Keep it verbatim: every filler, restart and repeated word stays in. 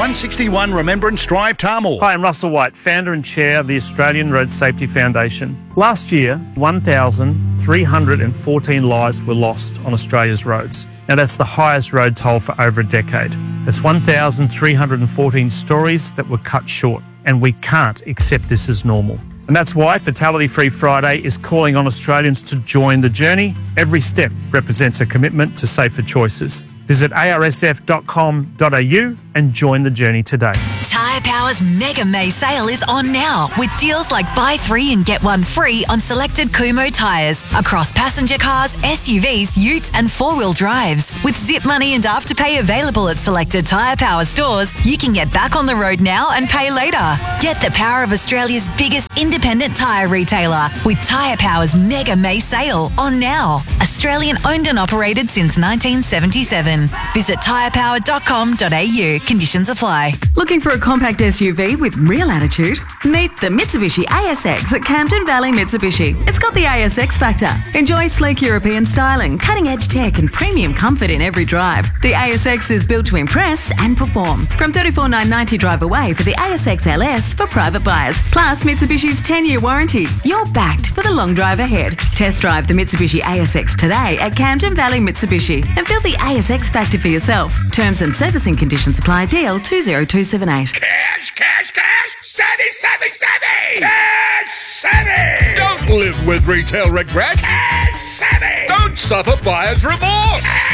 one sixty-one Remembrance Drive, Tamil. Hi, I'm Russell White, founder and chair of the Australian Road Safety Foundation. Last year, one thousand three hundred fourteen lives were lost on Australia's roads. Now, that's the highest road toll for over a decade. That's one thousand three hundred fourteen stories that were cut short, and we can't accept this as normal. And that's why Fatality Free Friday is calling on Australians to join the journey. Every step represents a commitment to safer choices. Visit a r s f dot com dot a u and join the journey today. Tyre Power's Mega May sale is on now with deals like buy three and get one free on selected Kumho tyres across passenger cars, S U Vs, utes and four-wheel drives. With zip money and afterpay available at selected Tyre Power stores, you can get back on the road now and pay later. Get the power of Australia's biggest independent tyre retailer with Tyre Power's Mega May sale on now. Australian owned and operated since nineteen seventy-seven. Visit tyre power dot com dot a u. Conditions apply. Looking for a compact S U V with real attitude? Meet the Mitsubishi A S X at Camden Valley Mitsubishi. It's got the A S X factor. Enjoy sleek European styling, cutting-edge tech and premium comfort in every drive. The A S X is built to impress and perform. From thirty-four thousand nine hundred ninety drive away for the A S X L S for private buyers. Plus Mitsubishi's ten-year warranty. You're backed for the long drive ahead. Test drive the Mitsubishi A S X today at Camden Valley Mitsubishi and feel the A S X factor for yourself. Terms and servicing conditions apply. D L two zero two seven eight. Cash, cash, cash! Savvy, savvy, savvy! Cash savvy! Don't live with retail regret! Cash savvy! Don't suffer buyer's remorse!